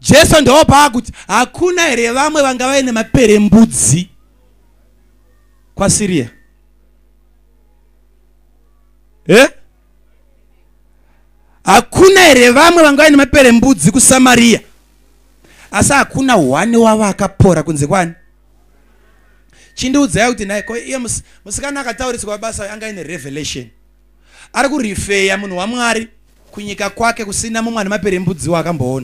Jesu ndopa kuti hakuna here vamwe vanga vaine maperembudzi kwaSiria. Hakuna here vamwe vanga vaine maperembudzi kuSamaria. Asi hakuna wani wavo akapora kunze kwani. Chindiudzai kuti naye iye musikana akatauriswa basa anga ine revelation. Ari kurifeya munhu waMwari kunyika kwake kusina mumwe ane maperembudzi wakamboona.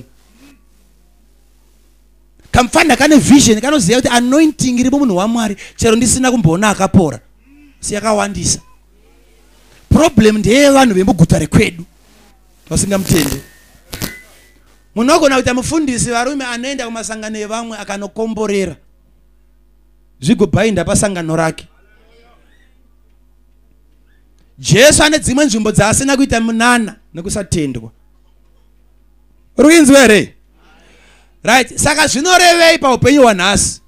Kamfana kane vision kanoziva kuti anointing iri munhu waMwari chero ndisina kumboona akapora. Siyakawandisa. Problem ndeye vanhu vemuguta rekwedu vasingamutende. Munogona kuti mufundisi varume anoenda kumasangano evamwe akanokomborera zvigobhainda pasangano rake. Jesu ane dzimwe nzvimbo dzaasina kuita munana nekusatendwa. Uri kuinzwa here? Right, saka zvinorevei paupenyu hwanhasi?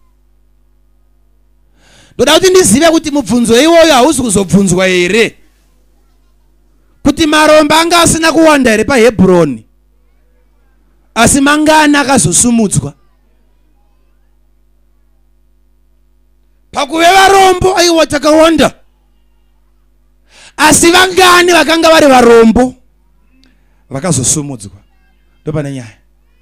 Ndoda kuti ndizive kuti mubvunzo iwoyo hausi kuzobvunzwa here kuti marombo anga asina kuwanda here paHebhuroni, asi mangana akazosumudzwa. Pakuve varombo aiwa takawanda, asi vangani vakanga vari varombo vakazosumudzwa. Ndopane nyaya.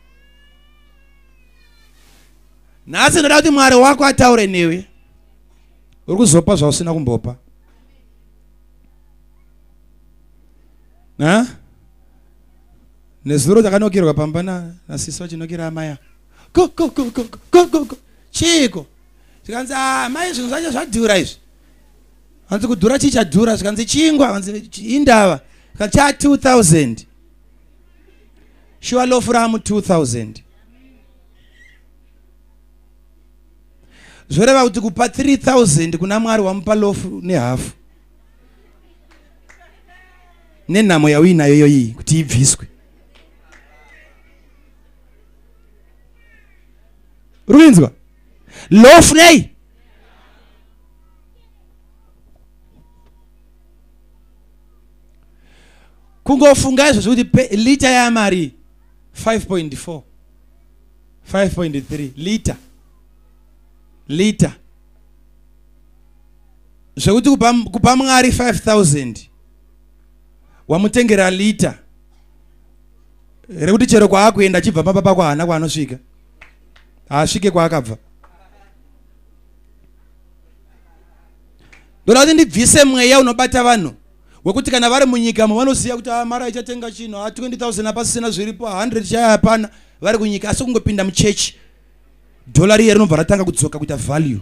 Nhasi ndoda kuti Mwari wako ataure newe. Uri kuzopa zvausina kumbopa. Nezuro takanokirwa pamba nasisi wachinokira amaya. Go. Chiko. Zvikanzi mai zvinhu zvacho zvadhura izvi. Hanzi kudhura chichadhura, zvikanzi chingwa, hanzi indava. Zvikanzi cha 2000. Shuwa lofu ramu 2000. Zvoreva kuti kupa 3000 kuna Mwari wamupa lofu nehafu. Nenhamo yauinayo yoyi kuti ibviswe. Ruinzwa? Lofu nei? Kungofunga izvo kuti lita yamari 5.4 5.3 lita zvekuti kupa Mwari 5000 wamutengera lita rekuti chero kwaakuenda achibva papa kwaana kwaanosvika asvike kwaakabva. Ndoda kuti ndibvise mweya unobata vanhu wekuti kana vari munyika vanoziva kuti mara ichatenga chino 20,000 apasisina zviripo 100 chaya hapana, vari kunyika asi kungopinda muchechi dolari iri rinobva ratanga kudzoka kuita value.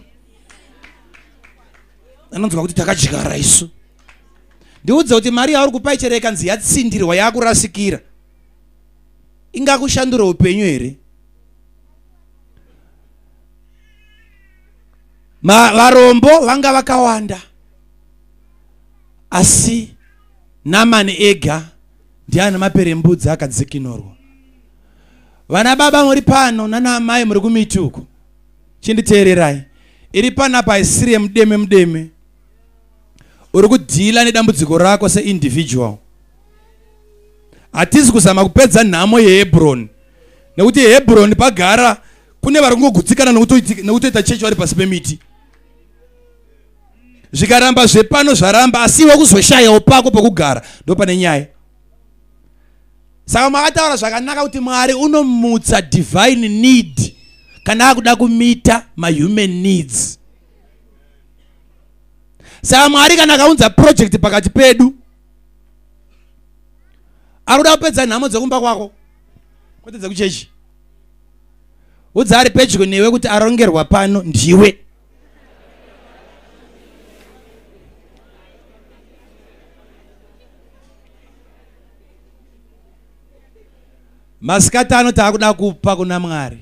Anonzwa kuti takadyara isu. Ndiudza kuti mari yauri kupa ichero ikanzi yatsindirwa yakurasikira ingakushandura upenyu here? Varombo vanga vakawanda, asi Namani ega ndiana maperembudzi akadzikinorwa. Vana baba muri pano nana amai muri kumituko, chinditeererai. Iri panapa isiri mudeme uri kudhila nedambudziko rako se-individual. Hatisi kuzama kupedza nhamo yeHebhuroni, nekuti Hebhuroni pagara kune vari kungogutsikana nekutoita chechi vari pasi pemiti. Zvikaramba zvepano zvaramba, asi wakuzoshayawo pako pokugara, ndo pane nyaya. Saka makataura zvakanaka kuti Mwari unomutsa divine need kana akuda kumita human needs. Saka Mwari kana akaunza project pakati pedu, akuda kupedza nhamo dzekumba kwako kwete dzekuchechi. Udza ari pedyo newe kuti arongerwa pano ndiwe. Masikati ano taakuda kupa kuna Mwari.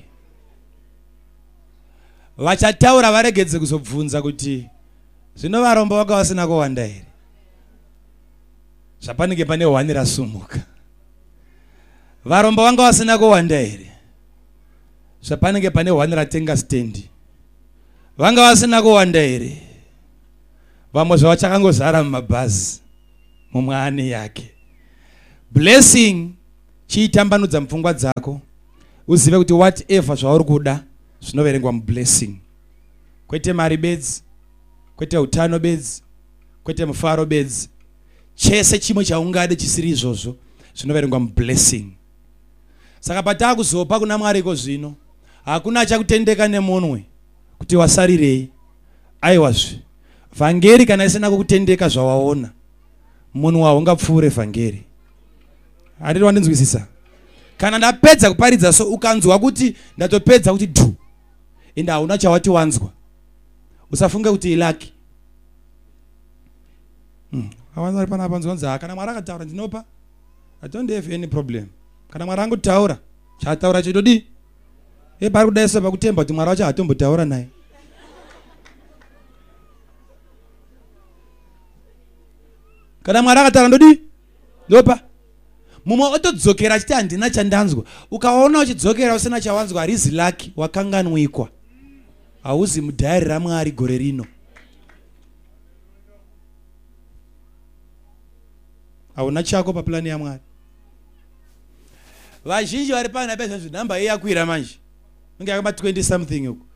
Vachataura varegedze kuzobvunza kuti zvino varombo vanga vasina kuwanda here? Zvapanenge pane hwani rasumuka. Varombo vanga vasina kuwanda here? Zvapanenge pane hwani ratenga stendi. Vanga vasina kuwanda here? Vamwe zvavachakangozara mumabhazi mumwe ane yake. Blessing chiitambanudza mupfungwa dzako. uzive kuti whatever zvauri kuda zvinoverengwa mublessing. Kwete mari bedzi, kwete utano bedzi, kwete mufaro bedzi, chese chimwe chaungade chisiri izvozvo zvinoverengwa mublessing. Saka patakuzopa kuna Mwari iko zvino hakuna achakutendeka nemunwe kuti wasarirei. Aiwazve vhangeri kana isina kukutendeka zvawaona, munhu haungapfuure vhangeri. Handiri wandinzwisisa? Kana ndapedza kuparidza so ukanzwa kuti ndatopedza kuti dhu ende hauna chawati wanzwa, usafunge kuti ilaki. Awanza ari panapa nzonzi kana Mwari akataura ndinopa, I don't have any problem. Kana Mwari angotaura chataura chitodi pari kudaisa pakutemba kuti Mwari wacho hatombotaura naye. Kana Mwari akataura ndodi ndopa. Mumwe otodzokera achiti handina chandanzwa. Ukaona uchidzokera usina chawanzwa harizi laki, wakanganwikwa. Hauzi mudhayari raMwari gore rino. Hauna chako paplani yaMwari. Vazhinji vari pana pesa namba yakwira manje. Unge akaba 20 something uko.